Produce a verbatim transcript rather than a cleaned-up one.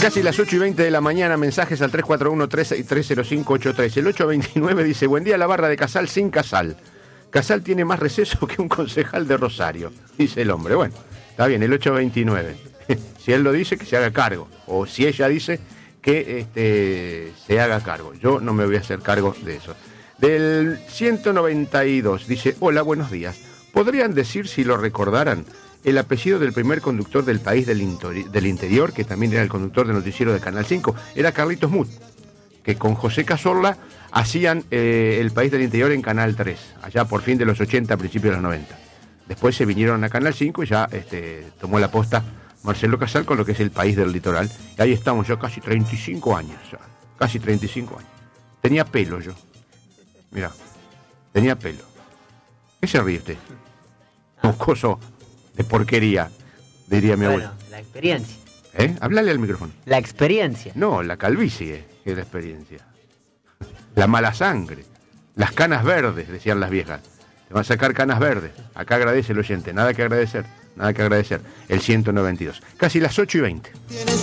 Casi las ocho y veinte de la mañana, mensajes al tres cuatro uno, tres seis tres, cero cinco ocho tres. El ocho veintinueve dice, buen día la barra de Casal sin Casal. Casal tiene más receso que un concejal de Rosario, dice el hombre. Bueno, está bien, el ocho veintinueve. Si él lo dice, que se haga cargo. O si ella dice que este, se haga cargo. Yo no me voy a hacer cargo de eso. Del ciento noventa y dos dice, hola, buenos días. ¿Podrían decir, si lo recordaran, el apellido del primer conductor del país del, intori- del interior, que también era el conductor del noticiero de Canal cinco? Era Carlitos Mut, que con José Cazorla hacían eh, el país del interior en Canal tres, allá por fin de los ochenta, principios de los noventa. Después se vinieron a Canal cinco y ya este, tomó la posta Marcelo Casal con lo que es el país del litoral. Y ahí estamos yo, casi treinta y cinco años, ya, casi treinta y cinco años. Tenía pelo yo. Mirá, tenía pelo. ¿Qué se ríe usted? Un coso de porquería, diría mi Bueno, abuelo. la experiencia. ¿Eh? Háblale al micrófono. La experiencia. No, la calvicie es la experiencia. La mala sangre. Las canas verdes, decían las viejas. Te van a sacar canas verdes. Acá agradece el oyente. Nada que agradecer. Nada que agradecer. El ciento noventa y dos. Casi las ocho y veinte.